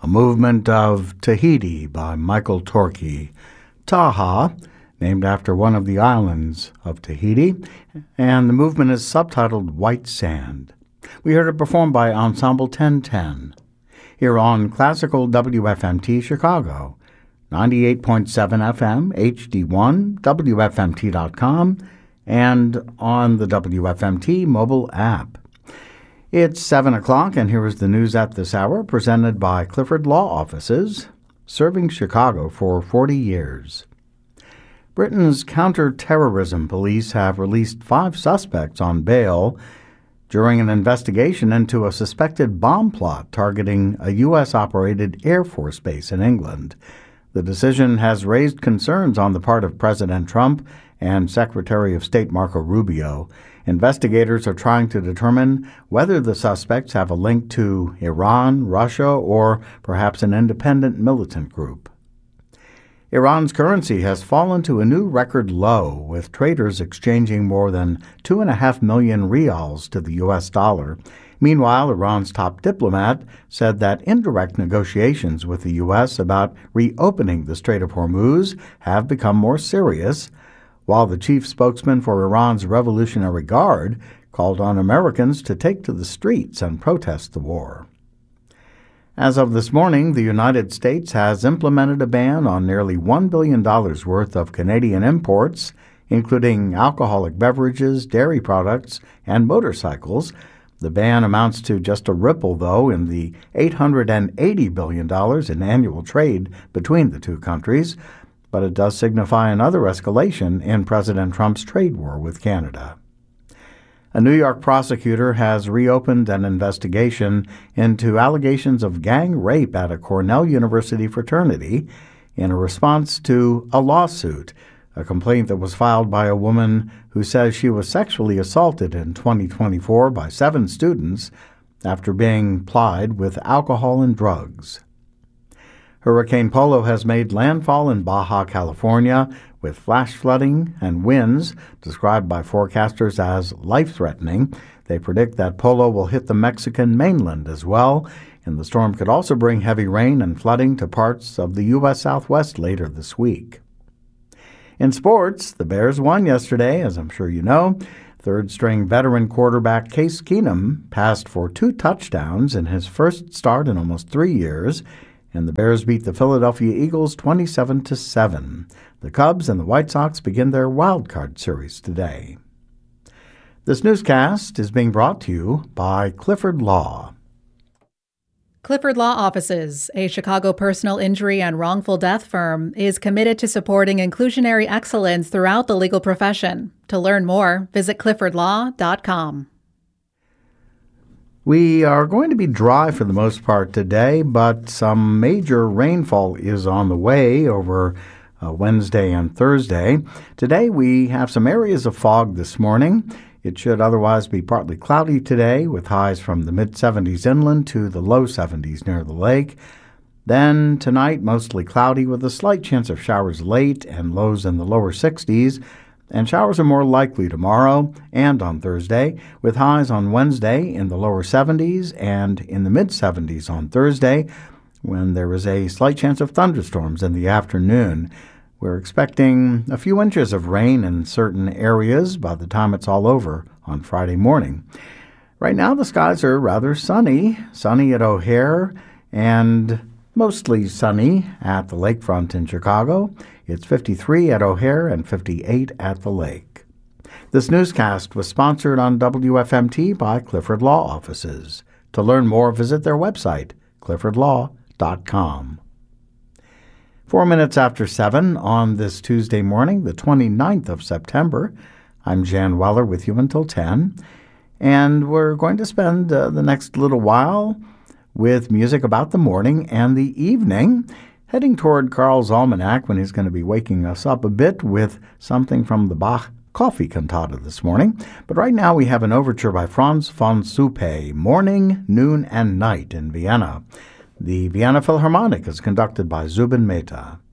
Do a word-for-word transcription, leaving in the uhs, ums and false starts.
A Movement of Tahiti by Michael Torkey. Taha, named after one of the islands of Tahiti, and the movement is subtitled White Sand. We heard it performed by Ensemble ten ten, here on Classical W F M T Chicago, ninety-eight point seven F M, H D one, W F M T dot com, and on the W F M T mobile app. It's seven o'clock, and here is the news at this hour, presented by Clifford Law Offices, serving Chicago for forty years. Britain's counter-terrorism police have released five suspects on bail during an investigation into a suspected bomb plot targeting a U S-operated Air Force base in England. The decision has raised concerns on the part of President Trump and Secretary of State Marco Rubio. Investigators are trying to determine whether the suspects have a link to Iran, Russia, or perhaps an independent militant group. Iran's currency has fallen to a new record low, with traders exchanging more than two point five million rials to the U S dollar. Meanwhile, Iran's top diplomat said that indirect negotiations with the U S about reopening the Strait of Hormuz have become more serious, while the chief spokesman for Iran's Revolutionary Guard called on Americans to take to the streets and protest the war. As of this morning, the United States has implemented a ban on nearly one billion dollars worth of Canadian imports, including alcoholic beverages, dairy products, and motorcycles. The ban amounts to just a ripple, though, in the eight hundred eighty billion dollars in annual trade between the two countries, but it does signify another escalation in President Trump's trade war with Canada. A New York prosecutor has reopened an investigation into allegations of gang rape at a Cornell University fraternity in a response to a lawsuit, a complaint that was filed by a woman who says she was sexually assaulted in twenty twenty-four by seven students after being plied with alcohol and drugs. Hurricane Polo has made landfall in Baja California with flash flooding and winds described by forecasters as life-threatening. They predict that Polo will hit the Mexican mainland as well, and the storm could also bring heavy rain and flooding to parts of the U S Southwest later this week. In sports, the Bears won yesterday, as I'm sure you know. Third-string veteran quarterback Case Keenum passed for two touchdowns in his first start in almost three years, and the Bears beat the Philadelphia Eagles twenty-seven to seven. The Cubs and the White Sox begin their wild card series today. This newscast is being brought to you by Clifford Law. Clifford Law Offices, a Chicago personal injury and wrongful death firm, is committed to supporting inclusionary excellence throughout the legal profession. To learn more, visit clifford law dot com. We are going to be dry for the most part today, but some major rainfall is on the way over uh, Wednesday and Thursday. Today we have some areas of fog this morning. It should otherwise be partly cloudy today, with highs from the mid-seventies inland to the low seventies near the lake. Then tonight, mostly cloudy with a slight chance of showers late and lows in the lower sixties. And showers are more likely tomorrow and on Thursday, with highs on Wednesday in the lower seventies and in the mid-seventies on Thursday, when there is a slight chance of thunderstorms in the afternoon. We're expecting a few inches of rain in certain areas by the time it's all over on Friday morning. Right now, the skies are rather sunny, sunny at O'Hare and mostly sunny at the lakefront in Chicago. It's fifty-three at O'Hare and fifty-eight at the lake. This newscast was sponsored on W F M T by Clifford Law Offices. To learn more, visit their website, clifford law dot com. Four minutes after seven on this Tuesday morning, the twenty-ninth of September. I'm Jan Weller with you until ten, and we're going to spend uh, the next little while with music about the morning and the evening, heading toward Carl's Almanac when he's going to be waking us up a bit with something from the Bach Coffee Cantata this morning. But right now we have an overture by Franz von Suppe, Morning, Noon, and Night in Vienna. The Vienna Philharmonic is conducted by Zubin Mehta.